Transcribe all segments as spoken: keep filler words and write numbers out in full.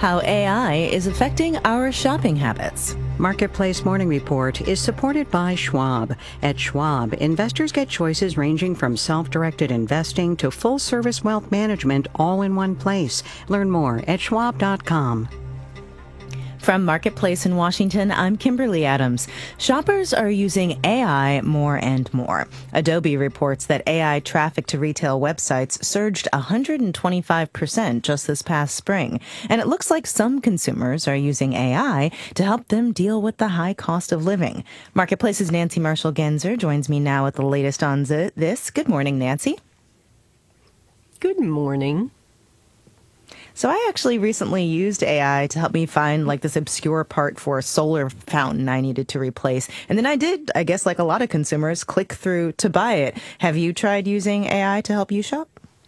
how A I is affecting our shopping habits. Marketplace Morning Report is supported by Schwab. At Schwab, investors get choices ranging from self-directed investing to full-service wealth management all in one place. Learn more at schwab dot com. From Marketplace in Washington, I'm Kimberly Adams. Shoppers are using A I more and more. Adobe reports that A I traffic to retail websites surged one hundred twenty-five percent just this past spring. And it looks like some consumers are using A I to help them deal with the high cost of living. Marketplace's Nancy Marshall-Genzer joins me now with the latest on this. Good morning, Nancy. Good morning. So I actually recently used A I to help me find like this obscure part for a solar fountain I needed to replace. And then I did, I guess like a lot of consumers, click through to buy it. Have you tried using A I to help you shop?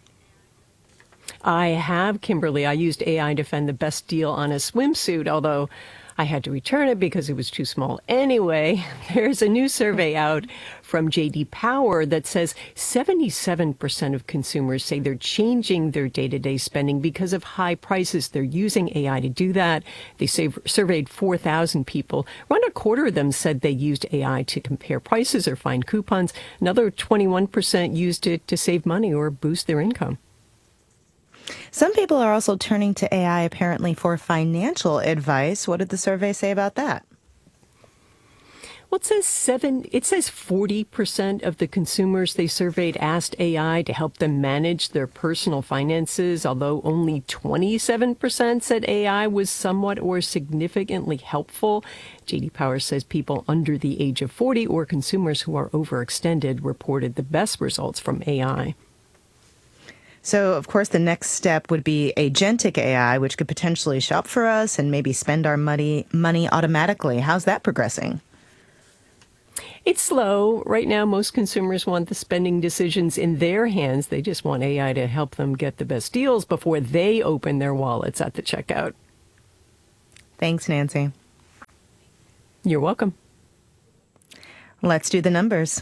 I have, Kimberly. I used A I to find the best deal on a swimsuit, although I had to return it because it was too small. Anyway, there's a new survey out from J D Power that says seventy-seven percent of consumers say they're changing their day-to-day spending because of high prices. They're using A I to do that. They save, surveyed four thousand people. Around a quarter of them said they used A I to compare prices or find coupons. Another twenty-one percent used it to save money or boost their income. Some people are also turning to A I apparently for financial advice. What did the survey say about that? Well, it says seven. It says forty percent of the consumers they surveyed asked A I to help them manage their personal finances, although only twenty-seven percent said A I was somewhat or significantly helpful. J D Power says people under the age of forty or consumers who are overextended reported the best results from A I. So, of course, the next step would be agentic A I, which could potentially shop for us and maybe spend our money money automatically. How's that progressing? It's slow. Right now, most consumers want the spending decisions in their hands. They just want A I to help them get the best deals before they open their wallets at the checkout. Thanks, Nancy. You're welcome. Let's do the numbers.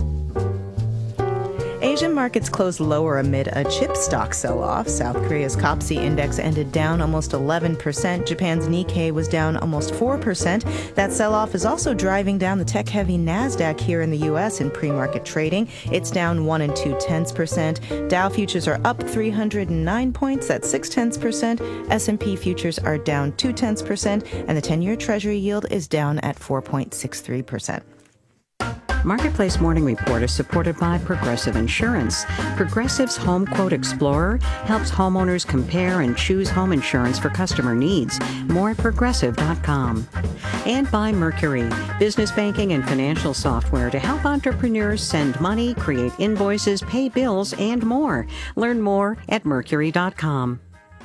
Asian markets closed lower amid a chip stock sell-off. South Korea's Kospi index ended down almost eleven percent. Japan's Nikkei was down almost four percent. That sell-off is also driving down the tech-heavy NASDAQ here in the U S in pre-market trading. It's down one and two tenths percent. Dow futures are up three hundred nine points. That's six tenths percent. S and P futures are down two tenths percent, and the ten-year Treasury yield is down at four point six three percent. Marketplace Morning Report is supported by Progressive Insurance. Progressive's Home Quote Explorer helps homeowners compare and choose home insurance for customer needs. More at progressive dot com. And by Mercury, business banking and financial software to help entrepreneurs send money, create invoices, pay bills, and more. Learn more at mercury dot com.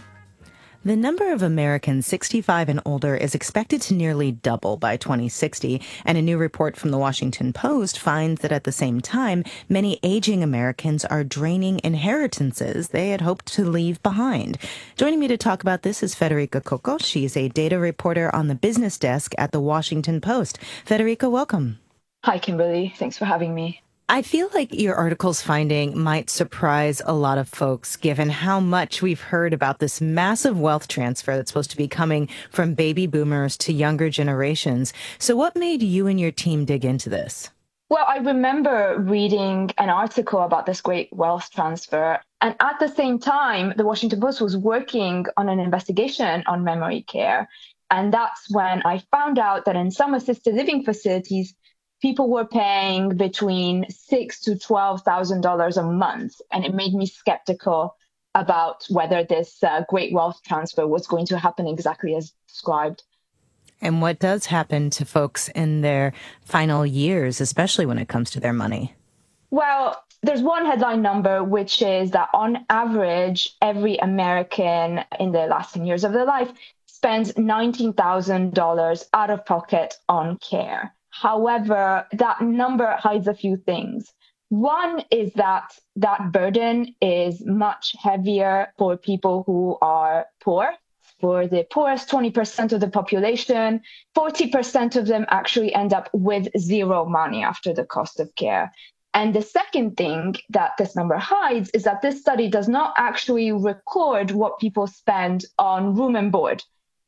The number of Americans sixty-five and older is expected to nearly double by twenty sixty, and a new report from the Washington Post finds that at the same time, many aging Americans are draining inheritances they had hoped to leave behind. Joining me to talk about this is Federica Coco. She's a data reporter on the business desk at the Washington Post. Federica, welcome. Hi, Kimberly. Thanks for having me. I feel like your article's finding might surprise a lot of folks, given how much we've heard about this massive wealth transfer that's supposed to be coming from baby boomers to younger generations. So what made you and your team dig into this? Well, I remember reading an article about this great wealth transfer. And at the same time, the Washington Post was working on an investigation on memory care. And that's when I found out that in some assisted living facilities, people were paying between six to twelve thousand dollars a month, and it made me skeptical about whether this uh, great wealth transfer was going to happen exactly as described. And what does happen to folks in their final years, especially when it comes to their money? Well, there's one headline number, which is that on average, every American in the last ten years of their life spends nineteen thousand dollars out of pocket on care. However, that number hides a few things. One is that that burden is much heavier for people who are poor. For the poorest twenty percent of the population, forty percent of them actually end up with zero money after the cost of care. And the second thing that this number hides is that this study does not actually record what people spend on room and board.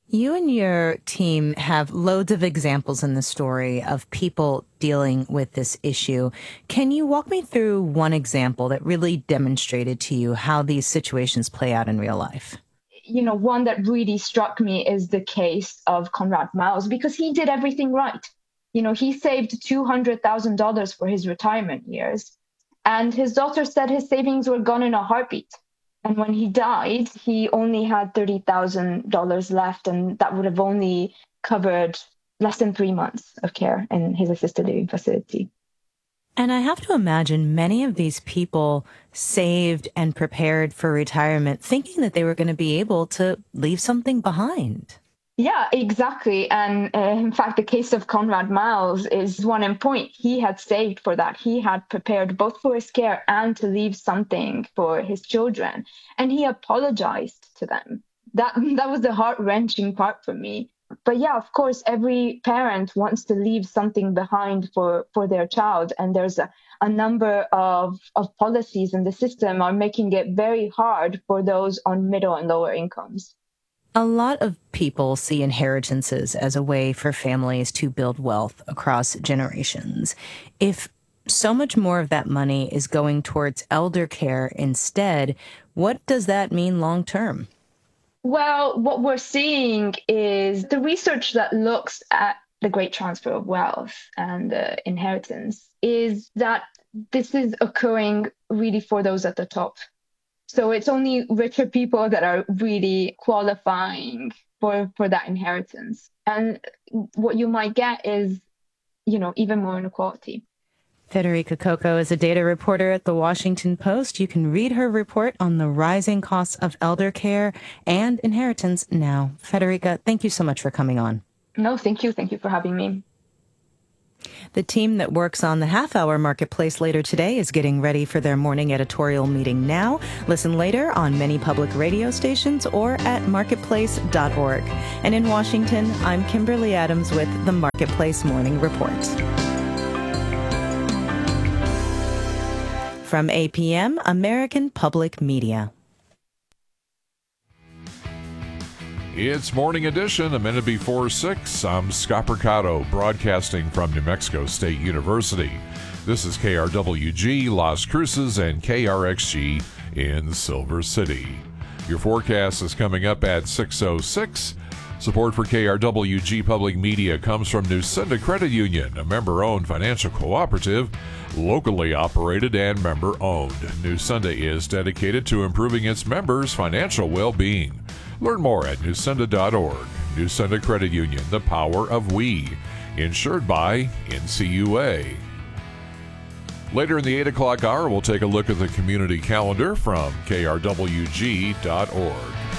You and your team have loads of examples in the story of people dealing with this issue. Can you walk me through one example that really demonstrated to you how these situations play out in real life? You know, one that really struck me is the case of Conrad Miles, because he did everything right. You know, he saved two hundred thousand dollars for his retirement years, and his daughter said his savings were gone in a heartbeat. And when he died, he only had thirty thousand dollars left, and that would have only covered less than three months of care in his assisted living facility. And I have to imagine many of these people saved and prepared for retirement thinking that they were going to be able to leave something behind. Yeah, exactly. And uh, in fact, the case of Conrad Miles is one in point. He had saved for that. He had prepared both for his care and to leave something for his children. And he apologized to them. That, that was the heart-wrenching part for me. But yeah, of course, every parent wants to leave something behind for, for their child. And there's a, a number of, of policies in the system are making it very hard for those on middle and lower incomes. A lot of people see inheritances as a way for families to build wealth across generations. If so much more of that money is going towards elder care instead, what does that mean long term? Well, what we're seeing is the research that looks at the great transfer of wealth and uh, inheritance is that this is occurring really for those at the top. So it's only richer people that are really qualifying for, for that inheritance. And what you might get is, you know, even more inequality. Federica Coco is a data reporter at The Washington Post. You can read her report on the rising costs of elder care and inheritance now. Federica, thank you so much for coming on. No, thank you. Thank you for having me. The team that works on the half-hour marketplace later today is getting ready for their morning editorial meeting now. Listen later on many public radio stations or at marketplace dot org. And in Washington, I'm Kimberly Adams with the Marketplace Morning Report. From A P M, American Public Media. It's Morning Edition, a minute before six. I'm Scott Percato, broadcasting from New Mexico State University. This is K R W G Las Cruces and K R X G in Silver City. Your forecast is coming up at six oh six. Support for K R W G Public Media comes from Nusenda Credit Union, a member-owned financial cooperative, locally operated and member-owned. Nusenda is dedicated to improving its members' financial well-being. Learn more at nusenda dot org. Nusenda Credit Union, the power of we. Insured by N C U A. Later in the eight o'clock hour, we'll take a look at the community calendar from K R W G dot org.